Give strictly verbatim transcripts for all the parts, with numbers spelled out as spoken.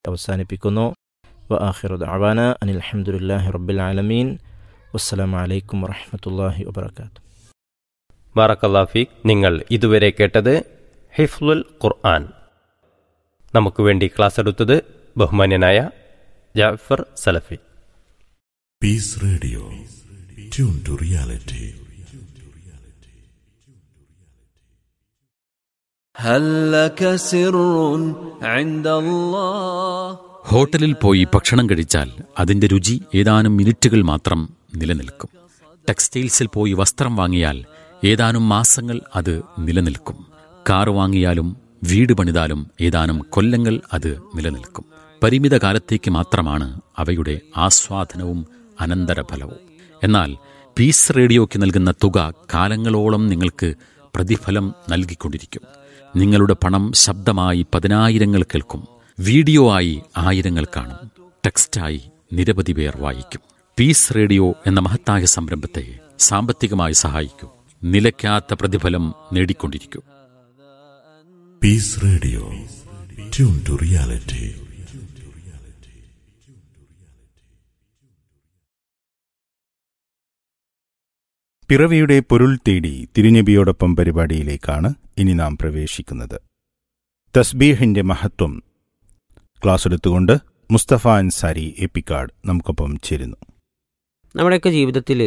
അവസാനിപ്പിക്കുന്നു. വ ആഖിറു ദഅവാന അനിൽ ഹംദുലില്ലാഹി റബ്ബിൽ ആലമീൻ. വസ്സലാമു അലൈക്കും വറഹ്മത്തുള്ളാഹി വബറകാതുഹു. ബാറക്കല്ലാഹു ഫീക്. നിങ്ങൾ ഇതുവരെ കേട്ടത് ഹിഫ്ളുൽ ഖുർആൻ. നമുക്ക് വേണ്ടി ക്ലാസ് എടുത്തത് ബഹുമാന്യനായ ജാഫർ സലഫി. Piece radio, tune to reality. ഹൽ ലക സിർറുൻ ഇൻദല്ലാഹ്. ഹോട്ടലിൽ പോയി ഭക്ഷണം കഴിച്ചാൽ അതിന്റെ രുചി ഏതാനും മിനിറ്റുകൾ മാത്രം നിലനിൽക്കും. ടെക്സ്റ്റൈൽസിൽ പോയി വസ്ത്രം വാങ്ങിയാൽ ഏതാനും മാസങ്ങൾ അത് നിലനിൽക്കും. കാർ വാങ്ങിയാലും വീട് പണിതാലും ഏതാനും കൊല്ലങ്ങൾ അത് നിലനിൽക്കും. പരിമിത കാലത്തേക്ക് മാത്രമാണ് അവയുടെ ആസ്വാദനവും അനന്തരഫലവും. എന്നാൽ പീസ് റേഡിയോയ്ക്ക് നൽകുന്ന തുക കാലങ്ങളോളം നിങ്ങൾക്ക് പ്രതിഫലം നൽകിക്കൊണ്ടിരിക്കും. നിങ്ങളുടെ പണം ശബ്ദമായി പതിനായിരങ്ങൾ കേൾക്കും, വീഡിയോ ആയി ആയിരങ്ങൾ കാണും, ടെക്സ്റ്റായി നിരവധി പേർ വായിക്കും. പീസ് റേഡിയോ എന്ന മഹത്തായ സംരംഭത്തെ സാമ്പത്തികമായി സഹായിക്കൂ. നിലയ്ക്കാത്ത പ്രതിഫലം നേടിക്കൊണ്ടിരിക്കൂ. Piece radio, tune to reality. പിറവിയുടെ പൊരുൾ തേടി തിരുനബിയോടൊപ്പം പരിപാടിയിലേക്കാണ് ഇനി നാം പ്രവേശിക്കുന്നത്. തസ്ബീഹിന്റെ മഹത്വം ക്ലാസ് എടുത്തുകൊണ്ട് മുസ്തഫ അൻസാരി എപ്പിക്കാട് നമുക്കൊപ്പം ചേരുന്നു. നമ്മുടെയൊക്കെ ജീവിതത്തിൽ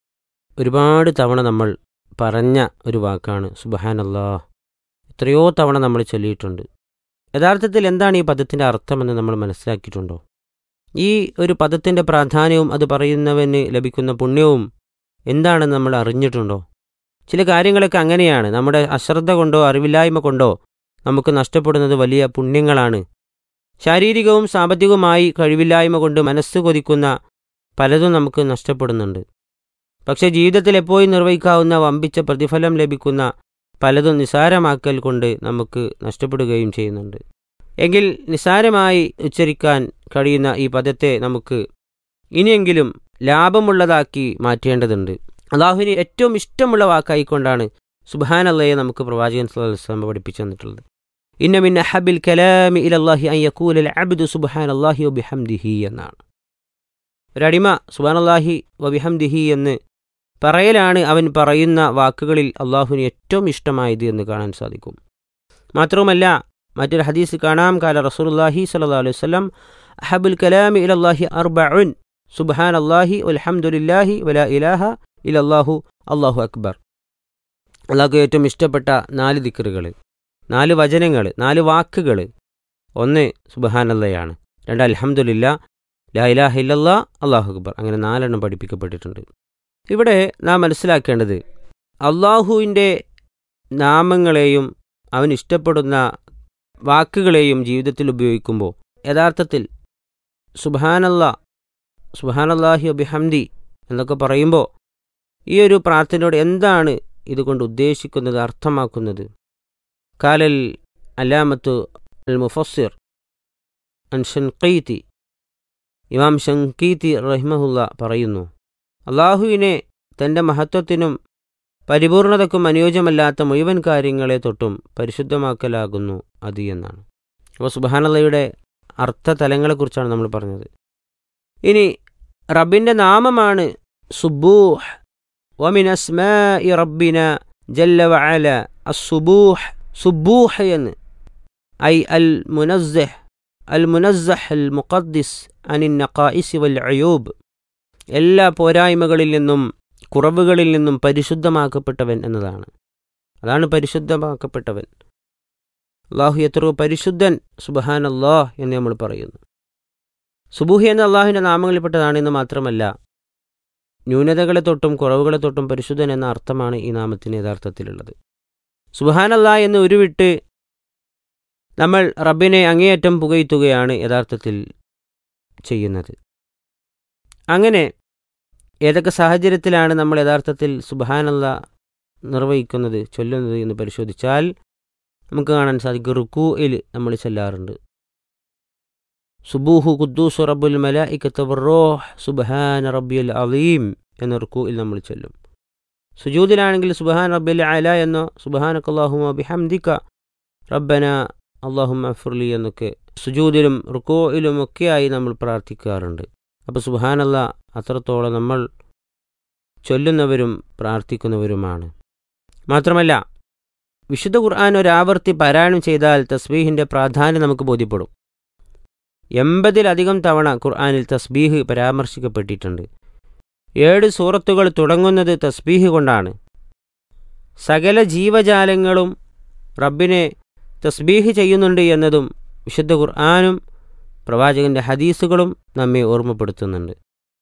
ഒരുപാട് തവണ നമ്മൾ പറഞ്ഞ ഒരു വാക്കാണ് സുബ്ഹാനല്ലാഹ്. എത്രയോ തവണ നമ്മൾ ചൊല്ലിയിട്ടുണ്ട്. യഥാർത്ഥത്തിൽ എന്താണ് ഈ പദത്തിൻ്റെ അർത്ഥമെന്ന് നമ്മൾ മനസ്സിലാക്കിയിട്ടുണ്ടോ? ഈ ഒരു പദത്തിൻ്റെ പ്രാധാന്യവും അത് പറയുന്നവന് ലഭിക്കുന്ന പുണ്യവും എന്താണെന്ന് നമ്മൾ അറിഞ്ഞിട്ടുണ്ടോ? ചില കാര്യങ്ങളൊക്കെ അങ്ങനെയാണ്. നമ്മുടെ അശ്രദ്ധ കൊണ്ടോ അറിവില്ലായ്മ കൊണ്ടോ നമുക്ക് നഷ്ടപ്പെടുന്നത് വലിയ പുണ്യങ്ങളാണ്. ശാരീരികവും സാമ്പത്തികവുമായി കഴിവില്ലായ്മ കൊണ്ട് മനസ്സ് കൊതിക്കുന്ന പലതും നമുക്ക് നഷ്ടപ്പെടുന്നുണ്ട്. പക്ഷേ ജീവിതത്തിൽ എപ്പോഴും നിർവഹിക്കാവുന്ന വമ്പിച്ച പ്രതിഫലം ലഭിക്കുന്ന പലതും നിസാരമാക്കൽ കൊണ്ട് നമുക്ക് നഷ്ടപ്പെടുകയും ചെയ്യുന്നുണ്ട്. എങ്കിൽ നിസാരമായി ഉച്ചരിക്കാൻ കഴിയുന്ന ഈ പദത്തെ നമുക്ക് ഇനിയെങ്കിലും ലാഭമുള്ളതാക്കി മാറ്റേണ്ടതുണ്ട്. അല്ലാഹുവിന് ഏറ്റവും ഇഷ്ടമുള്ള വാക്കായിക്കൊണ്ടാണ് സുബ്ഹാനല്ലാഹയെ നമുക്ക് പ്രവാചകൻ സ്വല്ലല്ലാഹു അലൈഹി വസല്ലം പഠിപ്പിച്ചു തന്നിട്ടുള്ളത്. ഇന്ന മിൻ അഹബ്ബിൽ കലാമി ഇലല്ലാഹി അൻ യഖൂലൽ അബ്ദു സുബ്ഹാനല്ലാഹി വബിഹംദിഹി എന്നാണ്. ഒരടിമ സുബ്ഹാനല്ലാഹി വബിഹംദിഹി എന്ന് പറയലാണ് അവൻ പറയുന്ന വാക്കുകളിൽ അള്ളാഹുവിന് ഏറ്റവും ഇഷ്ടമായത് എന്ന് കാണാൻ സാധിക്കും. മാത്രവുമല്ല, മറ്റൊരു ഹദീസ് കാണാം, കാല റസൂലുള്ളാഹി സ്വല്ലല്ലാഹു അലൈഹി വസല്ലം അഹബ്ബുൽ കലാമി ഇലല്ലാഹി അർബഉൻ സുബ്ഹാനല്ലാഹി വൽഹംദുലില്ലാഹി വലാ ഇലാഹ ഇല്ലല്ലാഹു അല്ലാഹു അക്ബർ. അള്ളാഹുക്ക് ഏറ്റവും ഇഷ്ടപ്പെട്ട നാല് ദിക്റുകൾ, നാല് വചനങ്ങൾ, നാല് വാക്കുകൾ. ഒന്ന് സുബ്ഹാനല്ലാഹയാണ്, രണ്ട് അൽഹംദുലില്ലാ, ലാ ഇലാഹ ഇല്ലല്ലാ, അല്ലാഹു അക്ബർ. അങ്ങനെ നാലെണ്ണം പഠിപ്പിക്കപ്പെട്ടിട്ടുണ്ട്. ഇവിടെ നാം മനസ്സിലാക്കേണ്ടത് അള്ളാഹുവിൻ്റെ നാമങ്ങളെയും അവൻ ഇഷ്ടപ്പെടുന്ന വാക്കുകളെയും ജീവിതത്തിൽ ഉപയോഗിക്കുമ്പോൾ യഥാർത്ഥത്തിൽ സുബ്ഹാനല്ലാ, സുബ്ഹാനല്ലാഹി വബിഹംദി എന്നൊക്കെ പറയുമ്പോൾ ഈ ഒരു പ്രാർത്ഥനയോട് എന്താണ് ഇതുകൊണ്ട് ഉദ്ദേശിക്കുന്നത്, അർത്ഥമാക്കുന്നത്? കാലൽ അലാമത്തു അൽ മുഫസ്സിർ അൻ ഷൻഖീതി, ഇമാം ഷൻഖീതി റഹിമഹുല്ല പറയുന്നു, അള്ളാഹുവിനെ തൻ്റെ മഹത്വത്തിനും പരിപൂർണതക്കും അനുയോജ്യമല്ലാത്ത മുഴുവൻ കാര്യങ്ങളെ തൊട്ടും പരിശുദ്ധമാക്കലാകുന്നു അത് എന്നാണ്. അപ്പോൾ സുബ്ഹാനല്ലാഹയുടെ അർത്ഥതലങ്ങളെക്കുറിച്ചാണ് നമ്മൾ പറഞ്ഞത്. ഇനി റബ്ബിൻ്റെ നാമമാണ് സുബ്ബൂഹ്. വമിൻ അസ്മാഇ റബ്ബിന ജല്ല വഅല അസ്സുബൂഹ്, സുബ്ബൂഹ് എന്ന്, ഐ അൽ മുനസ്സഹ്, അൽ മുനസ്സഹ് അൽ മുഖദ്ദിസ് അനിൻ നഖായിസ് വൽ അയൂബ്, എല്ലാ പോരായ്മകളിൽ നിന്നും കുറവുകളിൽ നിന്നും പരിശുദ്ധമാക്കപ്പെട്ടവൻ എന്നതാണ്. അതാണ് പരിശുദ്ധമാക്കപ്പെട്ടവൻ. അള്ളാഹു എത്രയോ പരിശുദ്ധൻ, സുബ്ഹാനല്ലാഹ് എന്ന് നമ്മൾ പറയുന്നു. സുബൂഹി എന്ന അള്ളാഹുവിൻ്റെ നാമങ്ങളിൽപ്പെട്ടതാണെന്ന് മാത്രമല്ല, ന്യൂനതകളെ തൊട്ടും കുറവുകളെ തൊട്ടും പരിശുദ്ധൻ എന്ന അർത്ഥമാണ് ഈ നാമത്തിന് യഥാർത്ഥത്തിലുള്ളത്. സുബ്ഹാനല്ലാഹ് എന്ന് ഉരുവിട്ട് നമ്മൾ റബ്ബിനെ അങ്ങേയറ്റം പുകഴ്ത്തുകയാണ് യഥാർത്ഥത്തിൽ ചെയ്യുന്നത്. അങ്ങനെ ഏതൊക്കെ സാഹചര്യത്തിലാണ് നമ്മൾ യഥാർത്ഥത്തിൽ സുബ്ഹാനല്ലാഹ് നിർവഹിക്കുന്നത്, ചൊല്ലുന്നത് എന്ന് പരിശോധിച്ചാൽ നമുക്ക് കാണാൻ സാധിക്കും. റുക്കൂഇൽ നമ്മൾ ചൊല്ലാറുണ്ട്, സുബൂഹു ഖുദ്ദൂസ് റബ്ബുൽ മലായികത്തി വറൂഹ് സുബ്ഹാന റബ്ബിയൽ അളീം എന്ന റുക്കൂഇൽ നമ്മൾ ചൊല്ലും. സുജൂദിലാണെങ്കിൽ സുബ്ഹാന റബ്ബിൽ അല എന്നോ സുബ്ഹാനകല്ലാഹുമ്മ ബിഹംദിക റബ്ബന അല്ലാഹുമ്മ അഫ്ർലി എന്നൊക്കെ സുജൂദിലും റുക്കോയിലും ഒക്കെയായി നമ്മൾ പ്രാർത്ഥിക്കാറുണ്ട്. അപ്പോൾ സുബ്ഹാനല്ലാഹ് അത്രത്തോളം നമ്മൾ ചൊല്ലുന്നവരും പ്രാർത്ഥിക്കുന്നവരുമാണ്. മാത്രമല്ല വിശുദ്ധ ഖുർആൻ ഒരാവർത്തി പാരായണം ചെയ്താൽ തസ്ബീഹിൻ്റെ പ്രാധാന്യം നമുക്ക് ബോധ്യപ്പെടും. എൺപതിലധികം തവണ ഖുർആനിൽ തസ്ബീഹ് പരാമർശിക്കപ്പെട്ടിട്ടുണ്ട്. ഏഴ് സൂറത്തുകൾ തുടങ്ങുന്നത് തസ്ബീഹ് കൊണ്ടാണ്. സകല ജീവജാലങ്ങളും റബ്ബിനെ തസ്ബീഹ് ചെയ്യുന്നുണ്ട് എന്നതും വിശുദ്ധ ഖുർആനും പ്രവാചകൻ്റെ ഹദീസുകളും നമ്മെ ഓർമ്മപ്പെടുത്തുന്നുണ്ട്.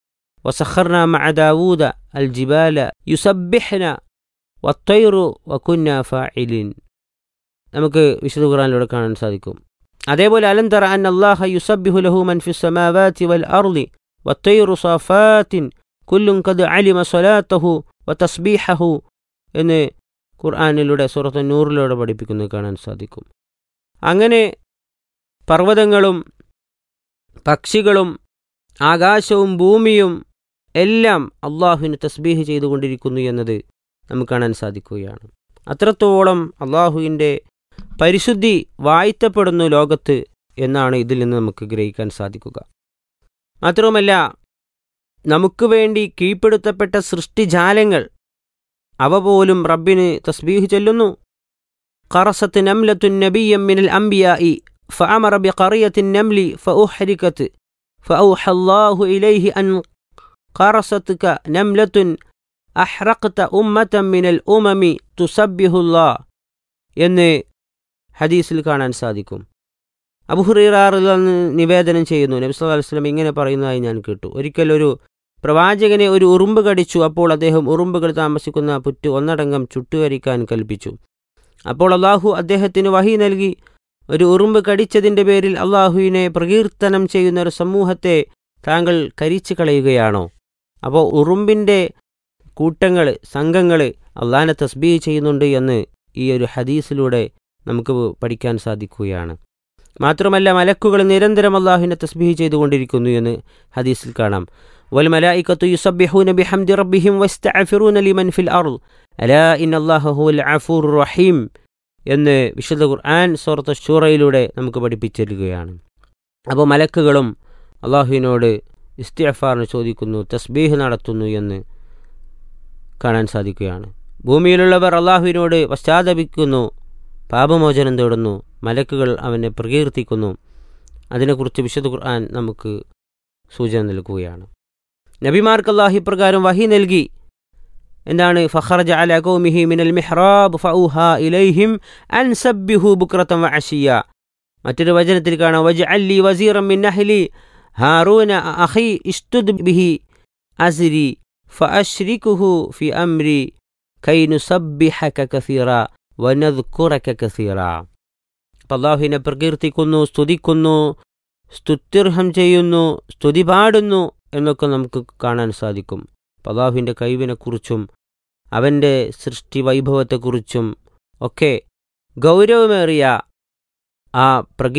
വസഖർന മഅ ദാവൂദ അൽ ജിബാല യുസബ്ബിഹ്ന വത്തൈറു വകുന്ന ഫാഇലിൻ. നമുക്ക് വിശുദ്ധ ഖുർആനിലൂടെ കാണാൻ സാധിക്കും. അതേപോലെ അലം തറ അന്ന അല്ലാഹ യുസബ്ബിഹു ലഹു മൻ ഫിസ് സമാവാതി വൽ അർളി വത്തൈറു സാഫാത്തിൻ കുല്ലുൻ ഖദ് അലിമ സ്വലാത്തഹു വതസ്ബീഹഹു എന്ന് ഖുർആനിലൂടെ സൂറത്ത് നൂറിലൂടെ പഠിപ്പിക്കുന്നത് കാണാൻ സാധിക്കും. അങ്ങനെ പർവ്വതങ്ങളും പക്ഷികളും ആകാശവും ഭൂമിയും എല്ലാം അള്ളാഹുവിന് തസ്ബീഹ് ചെയ്തുകൊണ്ടിരിക്കുന്നു എന്നത് നമുക്ക് കാണാൻ സാധിക്കുകയാണ്. അത്രത്തോളം അള്ളാഹുവിൻ്റെ പരിശുദ്ധി വാഴ്ത്തപ്പെടുന്നു ലോകത്ത് എന്നാണ് ഇതിൽ നിന്ന് നമുക്ക് ഗ്രഹിക്കാൻ സാധിക്കുക. മാത്രവുമല്ല നമുക്ക് വേണ്ടി കീഴ്പ്പെടുത്തപ്പെട്ട സൃഷ്ടിജാലങ്ങൾ അവ പോലും റബ്ബിന് തസ്ബീഹ് ചൊല്ലുന്നു. ഖറസത്ത് നംലത്തുൻ നബിയ്യം മിനൽ അംബിയാഇ ഫഅമറ ബിഖറിയത്തിൻ നംലി ഫഉഹ്രികത് ഫഔഹല്ലാഹു ഇലൈഹി അൻ ഖറസത്ക നംലത്തുൻ അഹ്റഖ്ത ഉമ്മതൻ മിനൽ ഉമമി തുസബ്ബിഹുല്ലാഹ് എന്ന് ഹദീസിൽ കാണാൻ സാധിക്കും. അബൂ ഹുറൈറ റളിയല്ലാഹു അൻഹു നിവേദനം ചെയ്യുന്നു, നബി സല്ലല്ലാഹു അലൈഹി വസല്ലം ഇങ്ങനെ പറയുന്നതായി ഞാൻ കേട്ടു. ഒരിക്കൽ ഒരു പ്രവാചകനെ ഒരു ഉറുമ്പ് കടിച്ചു. അപ്പോൾ അദ്ദേഹം ഉറുമ്പുകൾ താമസിക്കുന്ന പുറ്റ് ഒന്നടങ്കം ചുട്ടുകരിക്കാൻ കൽപ്പിച്ചു. അപ്പോൾ അള്ളാഹു അദ്ദേഹത്തിന് വഹി നൽകി, ഒരു ഉറുമ്പ് കടിച്ചതിൻ്റെ പേരിൽ അള്ളാഹുവിനെ പ്രകീർത്തനം ചെയ്യുന്ന ഒരു സമൂഹത്തെ താങ്കൾ കരിച്ചു കളയുകയാണോ? അപ്പോൾ ഉറുമ്പിൻ്റെ കൂട്ടങ്ങൾ, സംഘങ്ങൾ അള്ളാഹിനെ തസ്ബീഹ് ചെയ്യുന്നുണ്ട് എന്ന് ഈ ഒരു ഹദീസിലൂടെ നമുക്ക് പഠിക്കാൻ സാധിക്കുകയാണ്. മാത്രമല്ല മലക്കുകൾ നിരന്തരം അള്ളാഹുവിനെ തസ്ബീഹ് ചെയ്തുകൊണ്ടിരിക്കുന്നു എന്ന് ഹദീസിൽ കാണാം. വൽമലായികത്തു യുസബ്ബിഹൂന ബിഹംദി റബ്ബിഹിം വയസ്തഗ്ഫിറൂന ലിമൻ ഫിൽ അർള് അലാ ഇന്നല്ലാഹ ഹുവൽ ഗഫൂറുർ റഹീം എന്ന് വിശുദ്ധ ഖുർആൻ സൂറത്ത് ശൂറയിലൂടെ നമുക്ക് പഠിപ്പിച്ചിരിക്കുകയാണ്. അപ്പോൾ മലക്കുകളും അള്ളാഹുവിനോട് ഇസ്തിഗ്ഫാർ ചോദിക്കുന്നു, തസ്ബീഹ് നടത്തുന്നു എന്ന് കാണാൻ സാധിക്കുകയാണ്. ഭൂമിയിലുള്ളവർ അള്ളാഹുവിനോട് പശ്ചാത്തപിക്കുന്നു, പാപമോചനം തേടുന്നു, മലക്കുകൾ അവനെ പ്രകീർത്തിക്കുന്നു. അതിനെക്കുറിച്ച് വിശുദ്ധ ഖുർആൻ നമുക്ക് സൂചന നൽകുകയാണ്. നബിമാർക്ക് അല്ലാഹു ഇപ്രകാരം വഹി നൽകി. എന്താണ്? ഫഖറജ അലാ ഖൗമിഹി മിനൽ മിഹ്റാബ് ഫൗഹാ ഇലൈഹിം അൻ സബ്ബിഹു ബുക്റതൻ വഅശിയ. മറ്റൊരു വചനത്തിൽ കാണാം, വജ്അൽ ലി വസീറൻ മിൻ അഹ്ലി ഹാറൂന അഖി ഇസ്തുദ് ബിഹി അസ്രി ഫഅശ്രികുഹു ഫി അംരി കൈ നുസബ്ബിഹക കസീറ വനദ്കുറക കസീറ. അല്ലാഹുവിനെ പ്രകീർത്തിക്കുന്നു, സ്തുതിക്കുന്നു, സ്തുത്യർഹം ചെയ്യുന്നു, സ്തുതി പാടുന്നു എന്നൊക്കെ നമുക്ക് കാണാൻ സാധിക്കും. അല്ലാഹുവിൻ്റെ കഴിവിനെക്കുറിച്ചും അവൻ്റെ സൃഷ്ടി വൈഭവത്തെക്കുറിച്ചും ഒക്കെ ഗൗരവമേറിയ ആ പ്രകീ